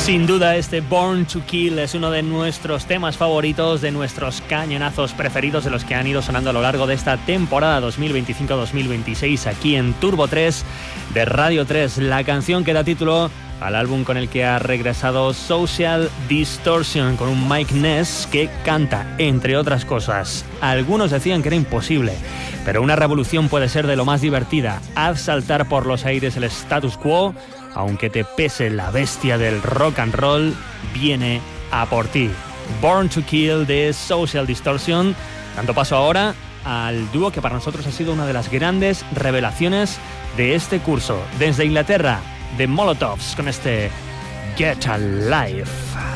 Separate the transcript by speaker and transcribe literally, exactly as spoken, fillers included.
Speaker 1: Sin duda este Born to Kill es uno de nuestros temas favoritos, de nuestros cañonazos preferidos, de los que han ido sonando a lo largo de esta temporada dos mil veinticinco dos mil veintiséis aquí en Turbo tres de Radio tres. La canción que da título al álbum con el que ha regresado Social Distortion, con un Mike Ness que canta, entre otras cosas. Algunos decían que era imposible, pero una revolución puede ser de lo más divertida. Haz saltar por los aires el status quo, aunque te pese la bestia del rock and roll, viene a por ti. Born to Kill de Social Distortion, dando paso ahora al dúo que para nosotros ha sido una de las grandes revelaciones de este curso. Desde Inglaterra, The Molotovs, con este Get Alive.